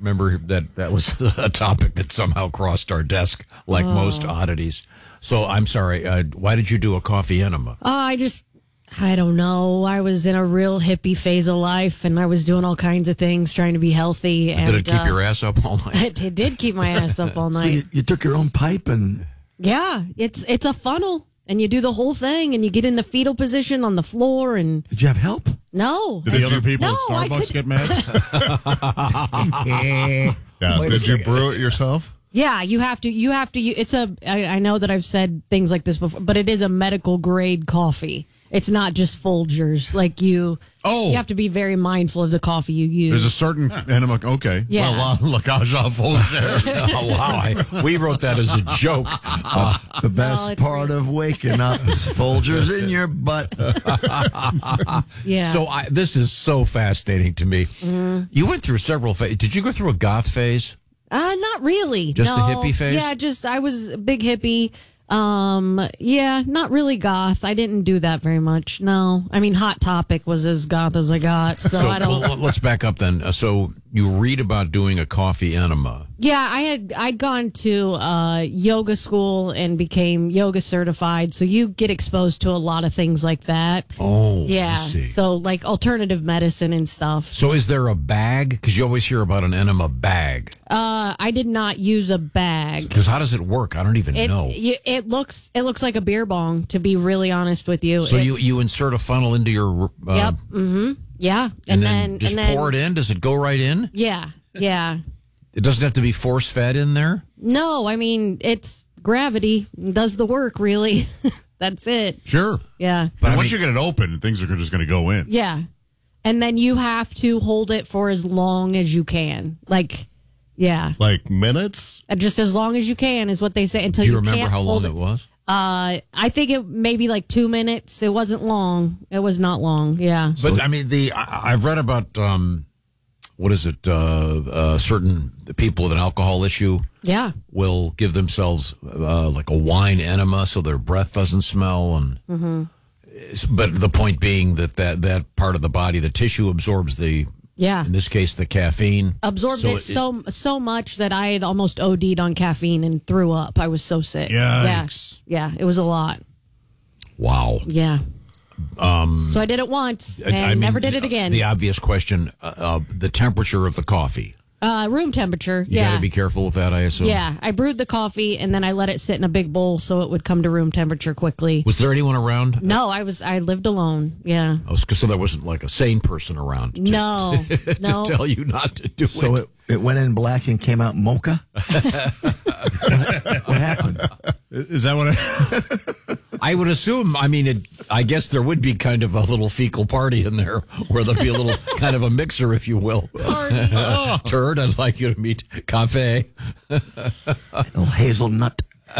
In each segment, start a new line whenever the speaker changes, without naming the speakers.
Remember that was a topic that somehow crossed our desk, like most oddities. So I'm sorry. Why did you do a coffee enema?
I don't know. I was in a real hippie phase of life, and I was doing all kinds of things, trying to be healthy. And
did it keep your ass up all night?
It did keep my ass up all night.
So you took your own pipe and...
Yeah, it's a funnel, and you do the whole thing, and you get in the fetal position on the floor. And
Did you have help?
No.
Did the other people
No,
at Starbucks get mad? Did you brew it yourself?
Yeah, you have to. It's I know that I've said things like this before, but it is a medical grade coffee. It's not just Folgers. Like you have to be very mindful of the coffee you use.
There's a certain enema. Okay.
Yeah.
Well, La Cage aux Folgers.
Oh, wow. We wrote that as a joke.
The best part of waking up is Folgers in your butt.
Yeah.
So this is so fascinating to me.
Mm-hmm.
You went through several phases. Did you go through a goth phase?
Not really.
Just
no.
the hippie phase?
Yeah, I was a big hippie. Yeah, not really goth. I didn't do that very much. No. I mean, Hot Topic was as goth as I got, so I don't...
Well, let's back up then. So you read about doing a coffee enema.
Yeah, I'd gone to yoga school and became yoga certified, so you get exposed to a lot of things like that.
Oh,
yeah.
I see.
So like alternative medicine and stuff.
So is there a bag? Because you always hear about an enema bag.
I did not use a bag.
Because how does it work? I don't even know.
It looks like a beer bong, to be really honest with you.
So you insert a funnel into your
yep. Mm-hmm. Yeah.
And then pour it in. Does it go right in?
Yeah. Yeah.
It doesn't have to be force fed in there?
No, I mean, it's gravity does the work, really. That's it.
Sure.
Yeah.
But once you get it open, things are just going to go in.
Yeah. And then you have to hold it for as long as you can. Like
minutes?
Just as long as you can is what they say. Until
Do you
you
remember
can't
how long
hold
it was?
I think it maybe like 2 minutes. It wasn't long. It was not long. Yeah.
But I mean, I've read about certain people with an alcohol issue.
Yeah.
Will give themselves like a wine enema so their breath doesn't smell, and but the point being that part of the body, the tissue absorbs in this case the caffeine,
absorbed so much that I had almost OD'd on caffeine and threw up. I was so sick.
Yikes.
Yeah, it was a lot.
Wow.
Yeah. So I did it once and never did it again.
The obvious question: the temperature of the coffee.
Room temperature.
You got to be careful with that, I assume.
Yeah, I brewed the coffee and then I let it sit in a big bowl so it would come to room temperature quickly.
Was there anyone around?
No, I lived alone. Yeah.
Oh, so there wasn't like a sane person around.
No.
To tell you not to do it.
So it went in black and came out mocha? What happened?
Is that what
I would assume? I mean, I guess there would be kind of a little fecal party in there where there'll be a little kind of a mixer, if you will. Turd, I'd like you to meet Cafe.
Little hazelnut.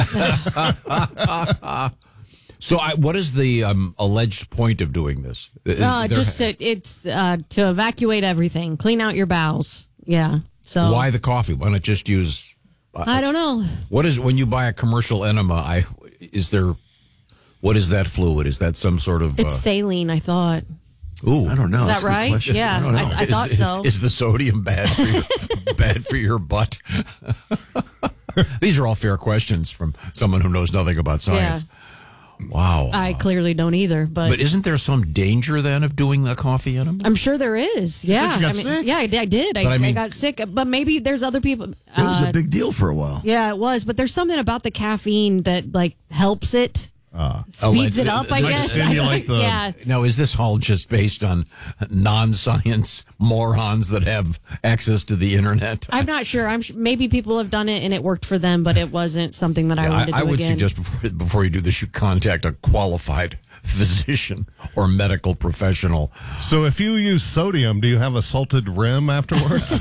So, what is the alleged point of doing this?
It's to evacuate everything, clean out your bowels. Yeah. So
why the coffee? Why not just use?
I don't know.
What is when you buy a commercial enema? What is that fluid? Is that some sort of?
It's saline, I thought.
Ooh,
I don't know.
Is
That's
that
a good
right?
question.
Yeah,
I don't know.
I thought so.
Is the sodium bad for your butt? These are all fair questions from someone who knows nothing about science.
Yeah.
Wow.
I clearly don't either, but
isn't there some danger then of doing the coffee enema?
I'm sure there is. Yeah,
you got sick?
Yeah, I did. I got sick, but maybe there's other people.
It was a big deal for a while.
Yeah, it was, but there's something about the caffeine that helps it. Speeds it up, I guess.
Stimulate the...
Yeah.
Now, is this all just based on non-science morons that have access to the internet?
I'm not sure. Maybe people have done it and it worked for them, but it wasn't something that I wanted to do
I would
again.
suggest before you do this, you contact a qualified physician or medical professional.
So if you use sodium, do you have a salted rim afterwards?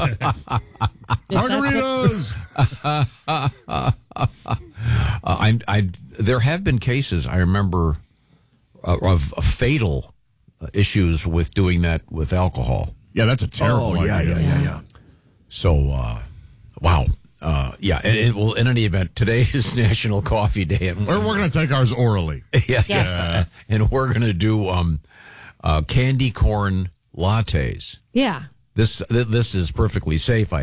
Margaritas! There have been cases, I remember, of fatal issues with doing that with alcohol. Yeah, that's a terrible idea.
Yeah.
So, wow. Well, in any event, today is National Coffee Day. And
We're going to take ours orally.
Yes.
And we're going to do candy corn lattes.
Yeah.
This is perfectly safe,